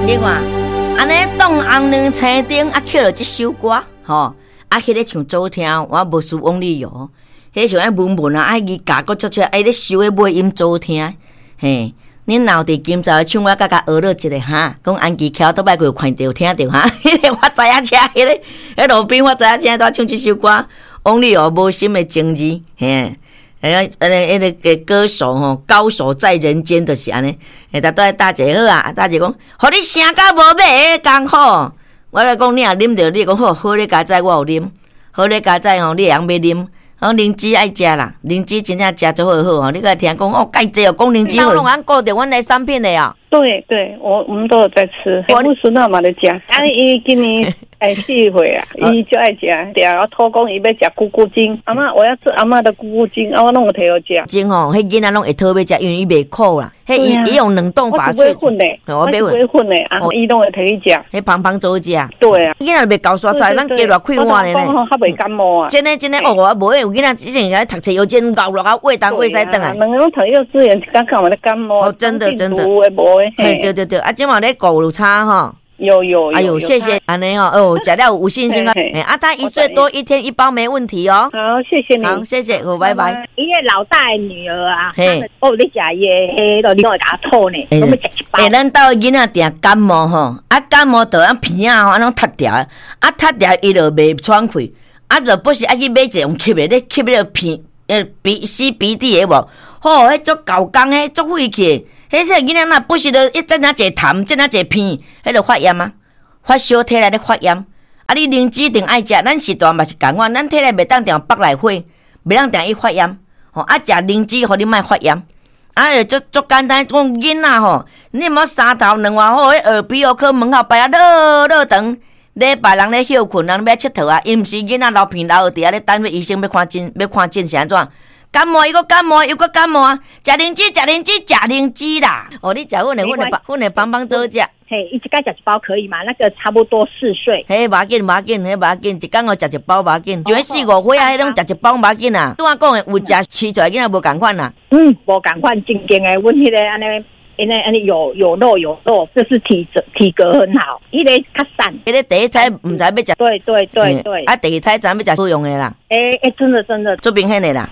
你看，安尼冻红两青顶啊，捡了这首歌，吼，啊，迄个唱走听，我无输翁立友，迄像爱文文啊，爱伊教个出出，爱咧收诶尾音走听，嘿。恁老弟今早唱我甲学了一个哈，讲安吉桥倒摆过看到听到哈，迄个我知影车，迄路边我知影车在唱这首歌，翁立友无心的情字，嘿，个歌手吼，高手在人间就是安尼，大家大姐好啊，大姐讲，互你声甲无买刚好，我甲讲你若啉着，你讲好，好咧加载我有啉，好咧加载吼，你会晓要啉。灵芝爱食啦，灵芝真正食足好好吼。你个听讲哦，介济哦，讲灵芝好。拢按顾着阮的产品的哦。 对对，我们都有在吃，我不是那么的食。啊，伊今年4岁啊，伊就爱食，对啊，托讲伊要食菇菇精。阿嬷，我要吃阿嬷的菇菇精，啊，我拢有摕好食。 精吼，迄囡仔拢会讨要食，因为伊袂苦啦。迄伊用冷冻法做。我不会混嘞，我不会混嘞，啊，伊拢会摕去食。 迄胖胖做食。 对啊。 囡仔袂高刷刷，咱加落开碗咧。 我讲较袂感冒啊。 真的哦，我无有囡仔之前在读册幼稚园搞落啊，胃东胃西顿啊。 两个拢读幼稚园，刚刚我的感冒。 哦，真的。嘿，对，啊，今晚咧狗有差哈。 有， 哎呦，谢谢安尼哦，食了有信心啊！啊，他1岁多，1天1包没问题哦。 好，谢谢你。 好，谢谢，好，拜拜。 伊个老大的女儿啊，你食伊迄个，你会甲吐呢，我们食一包。 咱兜囡仔定感冒吼，啊感冒就按鼻啊吼，安尼塌掉，啊塌掉伊就袂喘气，啊就不是爱去买一种吸的，咧吸迄个鼻吸鼻涕的无，吼，迄足够工，迄足费气。迄个囡仔若不是着一阵仔一痰，阵仔一片，迄着发炎啊，发烧体内咧发炎。啊，你灵芝一定爱食，咱时段嘛是共款，咱体内袂当定北来火，袂当定伊发炎。吼，啊食灵芝，互你莫发炎。啊，足简单，讲囡仔吼，你莫3头2外好，迄耳鼻喉科门口摆啊热长，礼拜人咧休困，人要佚佗啊，伊毋是囡仔流鼻流伫遐咧等医生要看诊是安怎？感冒又感冒啊！食灵芝啦！哦，你食阮的棒棒做食。 嘿，一该食一包可以吗？那个差不多4岁。 嘿，无要紧，一工我食一包无要紧。就4、5岁啊，迄种食一包无要紧啊。拄我讲的有食饲出来囡仔无共款啦。 无共款，正经的，阮迄个安尼有肉，这是体格很好。迄个较散， 迄个第一胎毋知要食。 对。 啊，第二胎知要食使用的啦。 真的。 做明显的啦。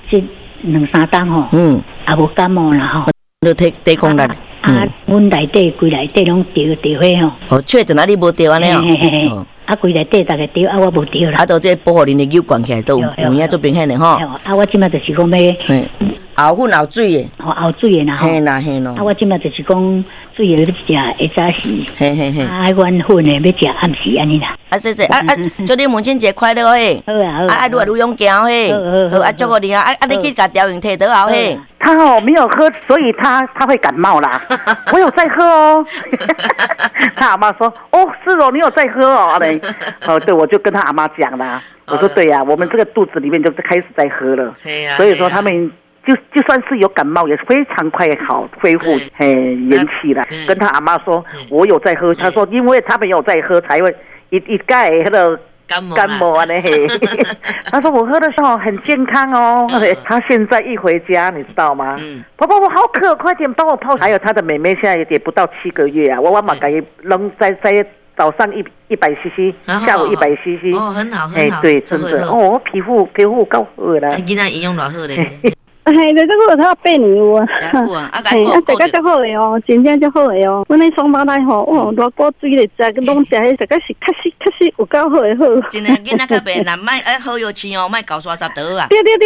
2-3天吼，也无感冒啦吼， 你抵抗力。 阮内底规内底拢着迄吼。 哦，确诊啊，你无着安尼哦。 啊，规内底大概着，啊，我无着啦。 啊，都这保护恁的油灌起来都有影做明显的吼。 啊，我即摆就是讲要熬粉熬水的， 熬水的啦吼。 嘿啦。 啊，我即摆就是讲水的要食，早时。 嘿。 啊，阮粉的要食暗时安尼啦。 啊，谢谢啊！祝你母亲节快乐嘿！ 好啊。 啊，愈来愈勇敢嘿！好啊，祝福你啊！你去甲调用摕倒后嘿。 他没有喝，所以他会感冒啦。我有在喝哦。他阿妈说：“哦，是哦，你有在喝哦。”对，我就跟他阿妈讲啦。我说：“对呀，我们这个肚子里面就是开始在喝了。”所以说他们就算是有感冒，也非常快好恢复元气了。跟他阿妈说：“我有在喝。”他说：“因为他们有在喝，才会一盖那个。”感冒啊嘞！他说我喝的时候很健康哦。他现在一回家，你知道吗？婆婆我好渴，快点帮我泡。还有他的妹妹现在也不到7个月啊，我马给扔在早上100cc， 下午100cc。 哦，很好。 对，真的哦，皮肤够好啦。 囡仔营养偌好咧。 这个他背你有啊，大家足好的哦，真正足好的哦。阮那双胞胎吼，偌过水咧食，拢食迄个是确实有够好的好。 真的囡仔较白，若莫爱好药吃哦，莫搞刷沙刀啊。 对，嘿，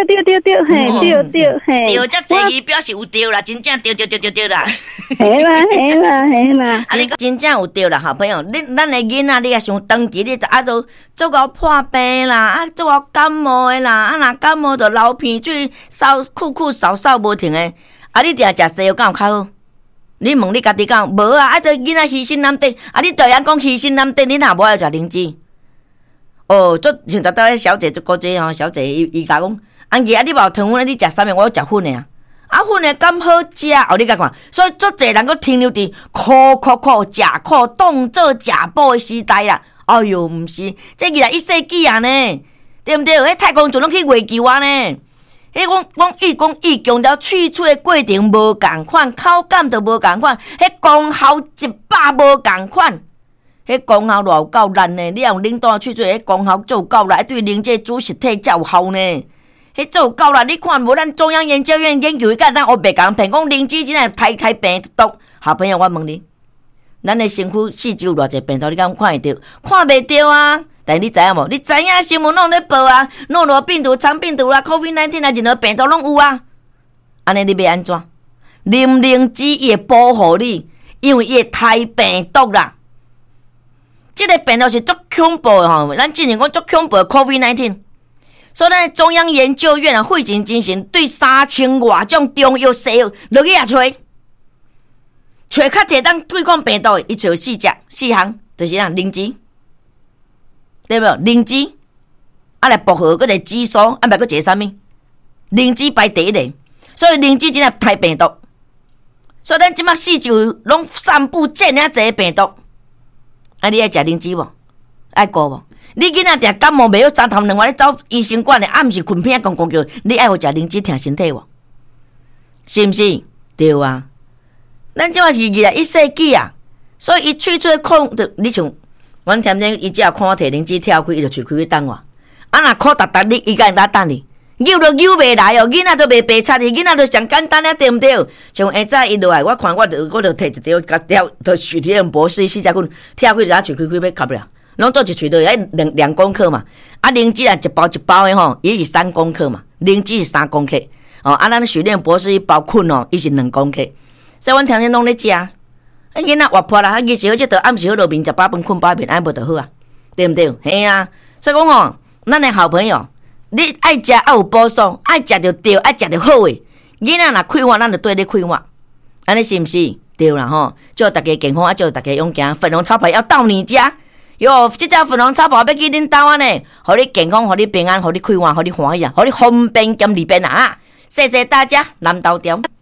对，遮济伊表示有对啦，真正对啦。 嘿啦。 啊，你真正有对啦，好朋友，咱的囡仔你也想长期你就做到破病啦，做到感冒的啦，若感冒就流鼻水酷扫无停的，你定食西药敢有较好？你问你家己讲，无啊？这囡仔牺牲难得，你导演讲牺牲难得，你若无爱食灵芝？哦，做像昨到小姐做过这吼，小姐伊甲讲，安姨你无糖粉，你食啥物？我食粉的啊，粉的敢好食？你甲看，所以足侪人佫停留伫苦食苦当做食补的时代啦。哎哟，毋是，这21世纪啊呢，对毋对？迄太空船拢去月球啊呢？讲伊强调萃取的过程无共款，口感都无共款，迄功效100 无共款。迄功效偌有够力呢！你用领导去做，迄功效做有够力，对人这主实体才有效呢。迄做有够力，你看无？咱中央研究院研究，甲咱黑白讲骗讲灵芝真系开病毒。好朋友，我问你，咱的身躯四周有偌济病毒，你敢看会到？看袂到啊！但你知影无？你知影新闻拢咧报啊，诺罗病毒、肠病毒啦、COVID-19 啊，任何病毒拢有啊。安尼你要安怎？啉灵芝伊会保护你，因为伊会杀病毒啦。这个病毒是足恐怖的吼，咱之前讲足恐怖的 COVID-19， 所以咱中央研究院啊，费尽精神对3000多种中药西药落去也找较侪当对抗病毒的，伊找4项，就是啥灵芝，对无？灵芝，啊来薄荷，搁个紫苏，啊袂搁一个啥物？灵芝排第一个，所以灵芝真系杀病毒，所以咱即马四周拢散布这样侪病毒。啊！你爱食灵芝无？爱顾无？你囡仔定感冒袂好，三头两外咧走医生馆咧，暗时困片讲叫，你爱互食灵芝挺身体无？是毋是？对啊！咱即马是21世纪啊，所以伊喙出控的，你像阮添天伊只要看我摕灵芝跳开，伊就喙开去等我。啊，若靠达你，伊敢会当等你？扭都扭袂来哦，囡仔都袂白擦的，囡仔都上简单啊，对毋对？像下早伊落来，我看我就摕一条，就许天元博士四只棍跳开，就喙开开要卡不了，拢做一喙都要2公克嘛。啊，灵芝啊一包一包的吼，伊是3公克嘛，灵芝是3公克。哦，啊，咱许天博士一包捆哦，伊是2公克。所以阮天天拢咧食，啊，囡仔活泼啦，啊，日时好即倒暗时好落眠，食饱饭困饱眠，安无就好啊，对毋对？嘿啊，所以讲吼，咱的好朋友。你爱食爱有补偿，爱食就对，爱食就好诶。囡仔若开饭，咱就对你开饭，安尼是毋是？对啦吼，祝大家健康，啊，祝大家勇敢。粉红超跑要到你家，哟，这只粉红超跑要去恁兜啊呢，互你健康，互你平安，互你开饭，互你欢喜啊，互你方便兼利便啊！谢谢大家，南投条。